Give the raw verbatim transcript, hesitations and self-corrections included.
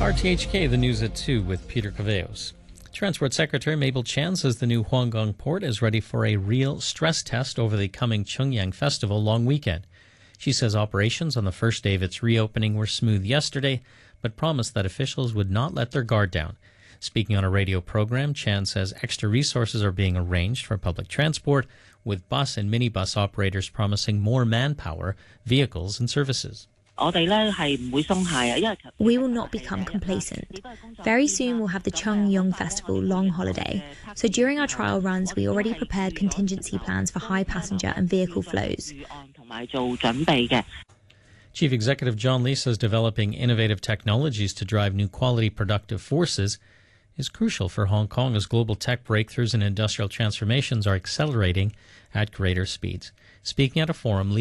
R T H K, the news at two with Peter Caveos. Transport Secretary Mabel Chan says the new Huanggang port is ready for a real stress test over the coming Chungyang Festival long weekend. She says operations on the first day of its reopening were smooth yesterday, but promised that officials would not let their guard down. Speaking on a radio program, Chan says extra resources are being arranged for public transport, with bus and minibus operators promising more manpower, vehicles and services. We will not become complacent. Very soon we'll have the Chungyang Festival long holiday, so during our trial runs we already prepared contingency plans for high passenger and vehicle flows. Chief Executive John Lee says developing innovative technologies to drive new quality productive forces is crucial for Hong Kong as global tech breakthroughs and industrial transformations are accelerating at greater speeds. Speaking at a forum, Lee